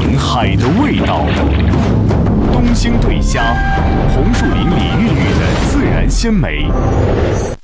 尝海的味道。东星对虾，红树林里孕育的自然鲜美。